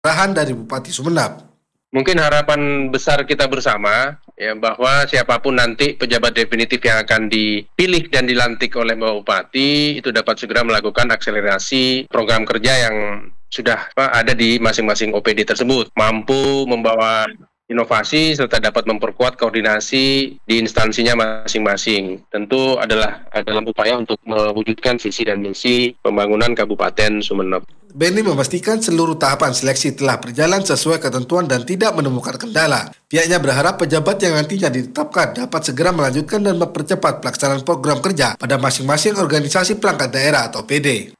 arahan dari Bupati Sumeneb. Mungkin harapan besar kita bersama ya bahwa siapapun nanti pejabat definitif yang akan dipilih dan dilantik oleh Bapak Bupati itu dapat segera melakukan akselerasi program kerja yang sudah ada di masing-masing OPD tersebut, mampu membawa inovasi serta dapat memperkuat koordinasi di instansinya masing-masing. Tentu adalah dalam upaya untuk mewujudkan visi dan misi pembangunan Kabupaten Sumeneb. Beni memastikan seluruh tahapan seleksi telah berjalan sesuai ketentuan dan tidak menemukan kendala. Pihaknya berharap pejabat yang nantinya ditetapkan dapat segera melanjutkan dan mempercepat pelaksanaan program kerja pada masing-masing organisasi perangkat daerah atau PD.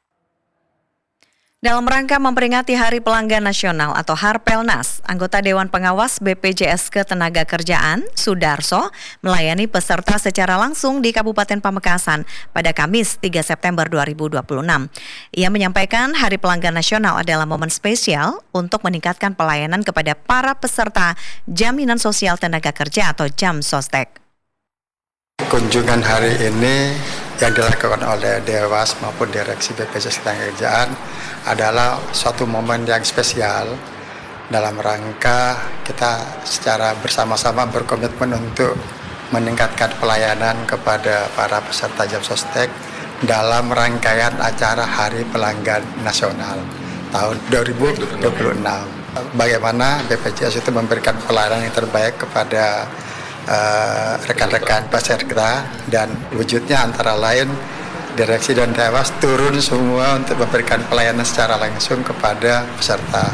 Dalam rangka memperingati Hari Pelanggan Nasional atau Harpelnas, anggota Dewan Pengawas BPJS Ketenagakerjaan, Sudarso, melayani peserta secara langsung di Kabupaten Pamekasan pada Kamis 3 September 2026. Ia menyampaikan Hari Pelanggan Nasional adalah momen spesial untuk meningkatkan pelayanan kepada para peserta Jaminan Sosial Tenaga Kerja atau JAM-Sostek. Kunjungan hari ini yang dilakukan oleh Dewas maupun Direksi BPJS Ketenagakerjaan adalah suatu momen yang spesial dalam rangka kita secara bersama-sama berkomitmen untuk meningkatkan pelayanan kepada para peserta JAM-Sostek dalam rangkaian acara Hari Pelanggan Nasional tahun 2026. Bagaimana BPJS itu memberikan pelayanan yang terbaik kepada rekan-rekan peserta, dan wujudnya antara lain Direksi dan Dewas turun semua untuk memberikan pelayanan secara langsung kepada peserta.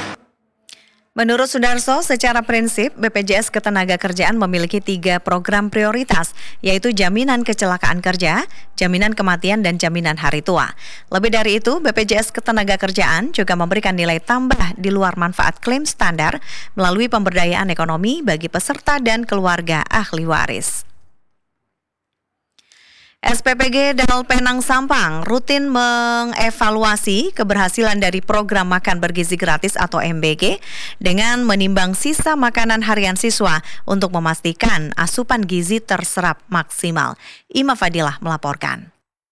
Menurut Sudarso, secara prinsip BPJS Ketenagakerjaan memiliki 3 program prioritas, yaitu jaminan kecelakaan kerja, jaminan kematian, dan jaminan hari tua. Lebih dari itu, BPJS Ketenagakerjaan juga memberikan nilai tambah di luar manfaat klaim standar melalui pemberdayaan ekonomi bagi peserta dan keluarga ahli waris. SPPG Dal Penang Sampang rutin mengevaluasi keberhasilan dari program makan bergizi gratis atau MBG dengan menimbang sisa makanan harian siswa untuk memastikan asupan gizi terserap maksimal. Ima Fadilah melaporkan.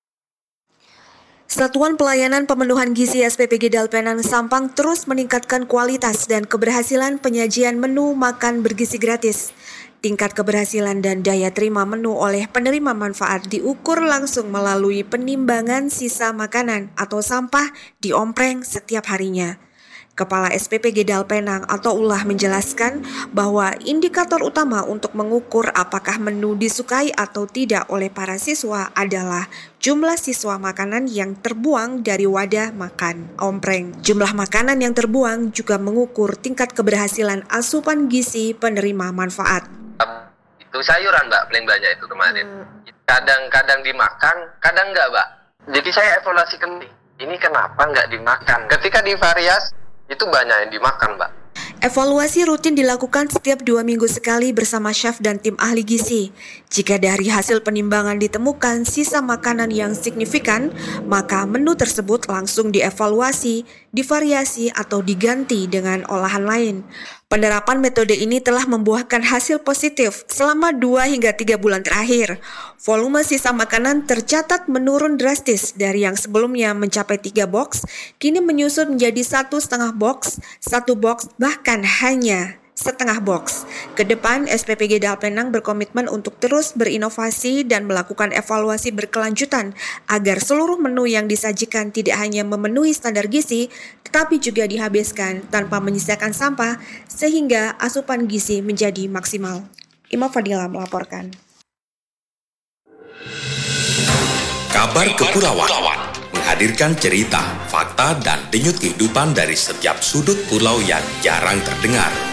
Satuan Pelayanan Pemenuhan Gizi SPPG Dal Penang Sampang terus meningkatkan kualitas dan keberhasilan penyajian menu makan bergizi gratis. Tingkat keberhasilan dan daya terima menu oleh penerima manfaat diukur langsung melalui penimbangan sisa makanan atau sampah di ompreng setiap harinya. Kepala SPPG Dal Penang atau Ulah menjelaskan bahwa indikator utama untuk mengukur apakah menu disukai atau tidak oleh para siswa adalah jumlah siswa makanan yang terbuang dari wadah makan ompreng. Jumlah makanan yang terbuang juga mengukur tingkat keberhasilan asupan gizi penerima manfaat. Itu sayuran Mbak, paling banyak itu kemarin. Kadang-kadang dimakan, kadang enggak Mbak. Jadi saya evaluasikan, ini kenapa enggak dimakan? Ketika divariasi, itu banyak yang dimakan Mbak. Evaluasi rutin dilakukan setiap 2 minggu sekali bersama chef dan tim ahli gizi. Jika dari hasil penimbangan ditemukan sisa makanan yang signifikan, maka menu tersebut langsung dievaluasi, divariasi atau diganti dengan olahan lain. Penerapan metode ini telah membuahkan hasil positif selama 2 hingga 3 bulan terakhir. Volume sisa makanan tercatat menurun drastis dari yang sebelumnya mencapai 3 box, kini menyusut menjadi 1,5 box, 1 box, bahkan hanya setengah box. Ke depan, SPPG Dal Penang berkomitmen untuk terus berinovasi dan melakukan evaluasi berkelanjutan agar seluruh menu yang disajikan tidak hanya memenuhi standar gizi, tetapi juga dihabiskan tanpa menyisakan sampah sehingga asupan gizi menjadi maksimal. Ima Fadila melaporkan. Kabar Kepulauan menghadirkan cerita, fakta, dan denyut kehidupan dari setiap sudut pulau yang jarang terdengar.